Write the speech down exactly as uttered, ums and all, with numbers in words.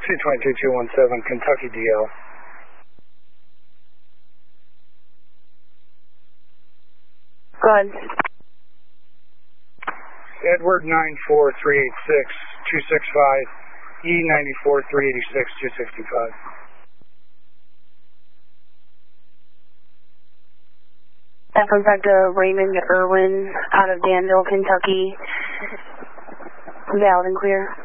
C twenty-two two one seven, Kentucky D L. Go ahead. Edward nine four three eight six two six five, E ninety-four three eighty-six two sixty-five. That comes back to Raymond Irwin out of Danville, Kentucky. Valid and clear.